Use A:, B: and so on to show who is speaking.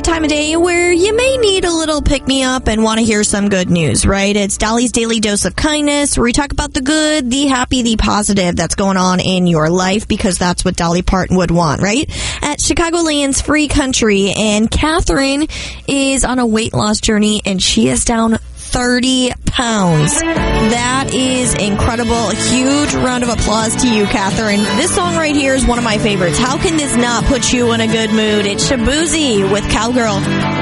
A: time of day where you may need a little pick-me-up and want to hear some good news, right? It's Dolly's Daily Dose of Kindness, where we talk about the good, the happy, the positive that's going on in your life, because that's what Dolly Parton would want, right? At Chicagoland's Free Country, and Catherine is on a weight loss journey, and she is down 30 pounds. That is incredible. A huge round of applause to you, Catherine. This song right here is one of my favorites. How can this not put you in a good mood? It's Shaboozey with Cowgirl.